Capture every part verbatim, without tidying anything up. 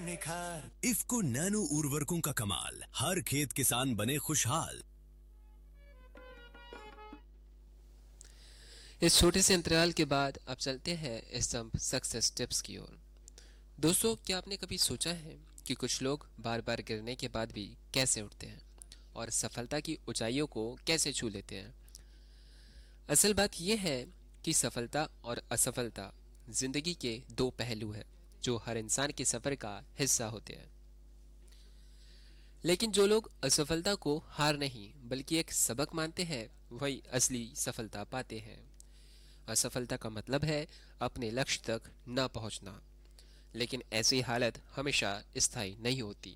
निखार। इफ्को नैनो उर्वरकों का कमाल, हर खेत किसान बने खुशहाल। इस छोटे से अंतराल के बाद अब चलते हैं इस सब सक्सेस टिप्स की ओर। दोस्तों, क्या आपने कभी सोचा है कि कुछ लोग बार बार गिरने के बाद भी कैसे उठते हैं और सफलता की ऊंचाइयों को कैसे छू लेते हैं? असल बात यह है कि सफलता और असफलता जिंदगी के दो पहलू हैं जो हर इंसान के सफर का हिस्सा होते हैं। लेकिन जो लोग असफलता को हार नहीं बल्कि एक सबक मानते हैं, वही असली सफलता पाते हैं। असफलता का मतलब है अपने लक्ष्य तक न पहुंचना, लेकिन ऐसी हालत हमेशा स्थायी नहीं होती।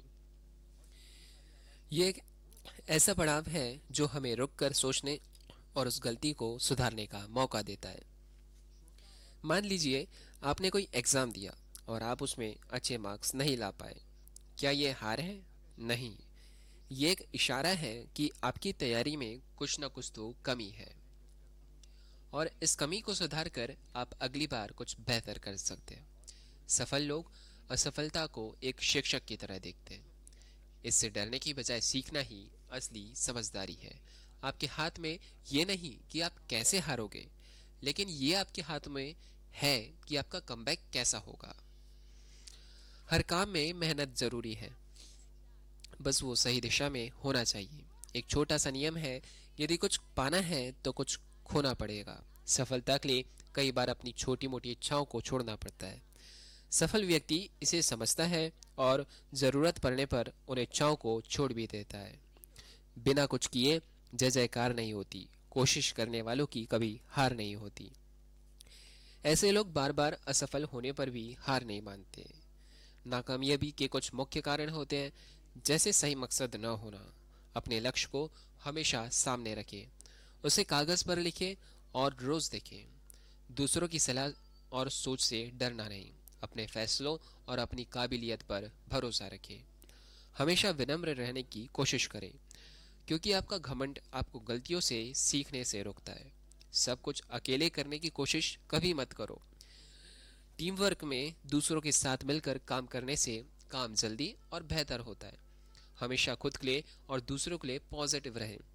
ये एक ऐसा पड़ाव है जो हमें रुककर सोचने और उस गलती को सुधारने का मौका देता है। मान लीजिए आपने कोई एग्जाम दिया और आप उसमें अच्छे मार्क्स नहीं ला पाए। क्या ये हार है? नहीं, ये एक इशारा है कि आपकी तैयारी में कुछ न कुछ तो कमी है और इस कमी को सुधार कर आप अगली बार कुछ बेहतर कर सकते हैं। सफल लोग असफलता को एक शिक्षक की तरह देखते हैं। इससे डरने की बजाय सीखना ही असली समझदारी है। आपके हाथ में ये नहीं कि आप कैसे हारोगे, लेकिन ये आपके हाथ में है कि आपका कमबैक कैसा होगा। हर काम में मेहनत जरूरी है, बस वो सही दिशा में होना चाहिए। एक छोटा सा नियम है, यदि कुछ पाना है तो कुछ खोना पड़ेगा। सफलता के लिए कई बार अपनी छोटी मोटी इच्छाओं को छोड़ना पड़ता है। सफल व्यक्ति इसे समझता है और जरूरत पड़ने पर उन इच्छाओं को छोड़ भी देता है। बिना कुछ किए जय जयकार नहीं होती, कोशिश करने वालों की कभी हार नहीं होती। ऐसे लोग बार बार असफल होने पर भी हार नहीं मानते। नाकामयाबी के कुछ मुख्य कारण होते हैं, जैसे सही मकसद न होना। अपने लक्ष्य को हमेशा सामने रखें, उसे कागज पर लिखें और रोज देखें। दूसरों की सलाह और सोच से डरना नहीं। अपने फैसलों और अपनी काबिलियत पर भरोसा रखें। हमेशा विनम्र रहने की कोशिश करें, क्योंकि आपका घमंड आपको गलतियों से सीखने से रोकता है। सब कुछ अकेले करने की कोशिश कभी मत करो। टीम वर्क में दूसरों के साथ मिलकर काम करने से काम जल्दी और बेहतर होता है। हमेशा खुद के लिए और दूसरों के लिए पॉजिटिव रहें।